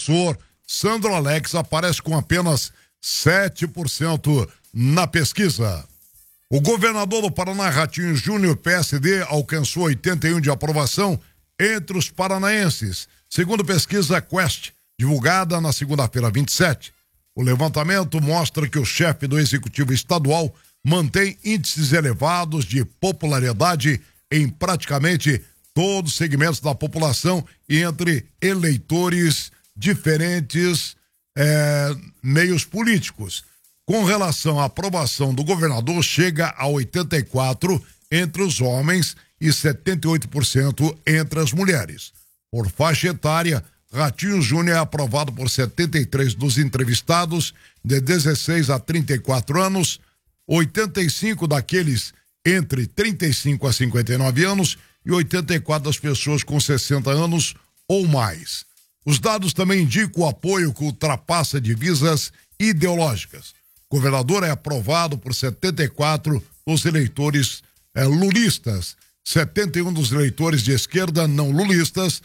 sucessor, Sandro Alex, aparece com apenas 7% na pesquisa. O governador do Paraná, Ratinho Júnior, PSD, alcançou 81 de aprovação entre os paranaenses, segundo pesquisa Quest, divulgada na segunda-feira 27. O levantamento mostra que o chefe do executivo estadual mantém índices elevados de popularidade em praticamente todos os segmentos da população e entre eleitores diferentes meios políticos. Com relação à aprovação do governador, chega a 84% entre os homens e 78% entre as mulheres. Por faixa etária, Ratinho Júnior é aprovado por 73% dos entrevistados de 16 a 34 anos, 85% daqueles entre 35 a 59 anos e 84% das pessoas com 60 anos ou mais. Os dados também indicam o apoio que ultrapassa divisas ideológicas. O governador é aprovado por 74% dos eleitores lulistas, 71% dos eleitores de esquerda não lulistas,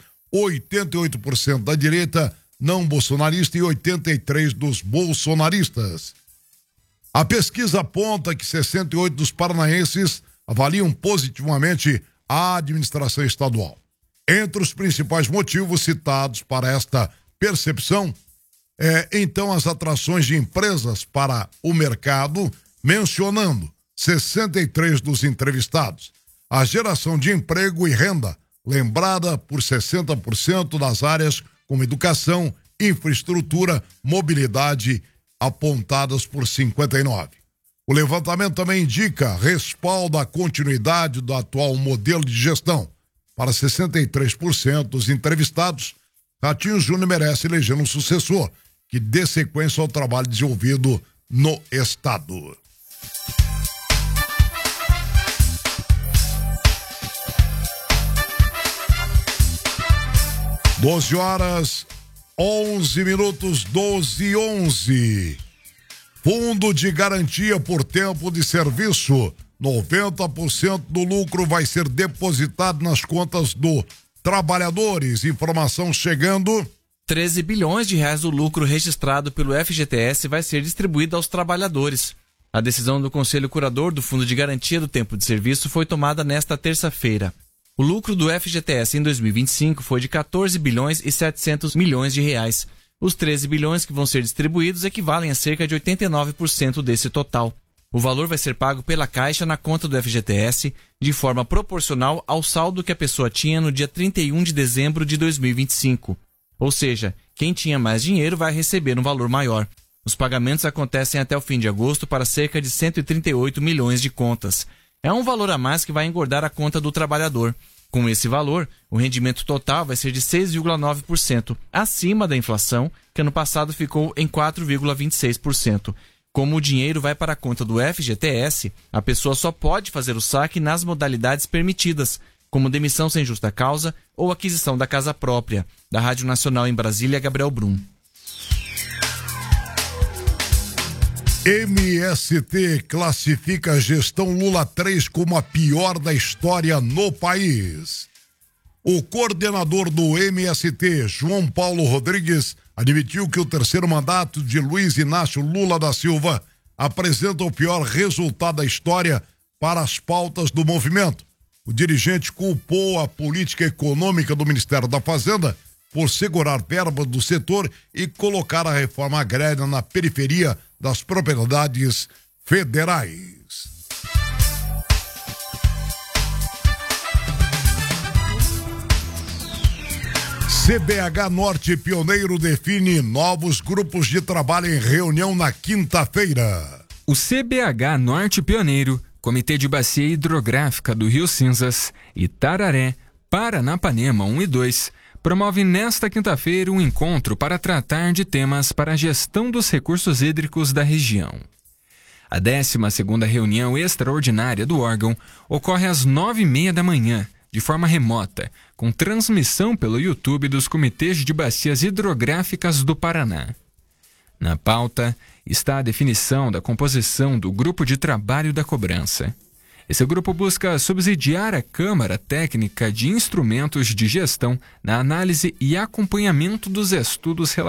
88% da direita não bolsonarista e 83% dos bolsonaristas. A pesquisa aponta que 68% dos paranaenses avaliam positivamente a administração estadual. Entre os principais motivos citados para esta percepção, então as atrações de empresas para o mercado, mencionando 63% dos entrevistados. A geração de emprego e renda, lembrada por 60% das áreas como educação, infraestrutura, mobilidade, apontadas por 59%. O levantamento também indica respaldo à continuidade do atual modelo de gestão. Para 63% dos entrevistados, Ratinho Júnior merece eleger um sucessor que dê sequência ao trabalho desenvolvido no estado. 12h11, 12h11. Fundo de garantia por tempo de serviço. 90% do lucro vai ser depositado nas contas do trabalhadores. Informação chegando. 13 bilhões de reais do lucro registrado pelo FGTS vai ser distribuído aos trabalhadores. A decisão do Conselho Curador do Fundo de Garantia do Tempo de Serviço foi tomada nesta terça-feira. O lucro do FGTS em 2025 foi de 14 bilhões e 700 milhões de reais. Os 13 bilhões que vão ser distribuídos equivalem a cerca de 89% desse total. O valor vai ser pago pela Caixa na conta do FGTS de forma proporcional ao saldo que a pessoa tinha no dia 31 de dezembro de 2025. Ou seja, quem tinha mais dinheiro vai receber um valor maior. Os pagamentos acontecem até o fim de agosto para cerca de 138 milhões de contas. É um valor a mais que vai engordar a conta do trabalhador. Com esse valor, o rendimento total vai ser de 6,9%, acima da inflação, que ano passado ficou em 4,26%. Como o dinheiro vai para a conta do FGTS, a pessoa só pode fazer o saque nas modalidades permitidas, como demissão sem justa causa ou aquisição da casa própria. Da Rádio Nacional em Brasília, Gabriel Brum. MST classifica a gestão Lula 3 como a pior da história no país. O coordenador do MST, João Paulo Rodrigues, admitiu que o terceiro mandato de Luiz Inácio Lula da Silva apresenta o pior resultado da história para as pautas do movimento. O dirigente culpou a política econômica do Ministério da Fazenda por segurar verbas do setor e colocar a reforma agrária na periferia das propriedades federais. CBH Norte Pioneiro define novos grupos de trabalho em reunião na quinta-feira. O CBH Norte Pioneiro, Comitê de Bacia Hidrográfica do Rio Cinzas, Itararé, Paranapanema 1 e 2, promove nesta quinta-feira um encontro para tratar de temas para a gestão dos recursos hídricos da região. A 12ª reunião extraordinária do órgão ocorre às 9h30 da manhã, de forma remota, com transmissão pelo YouTube dos Comitês de Bacias Hidrográficas do Paraná. Na pauta está a definição da composição do Grupo de Trabalho da Cobrança. Esse grupo busca subsidiar a Câmara Técnica de Instrumentos de Gestão na análise e acompanhamento dos estudos relacionados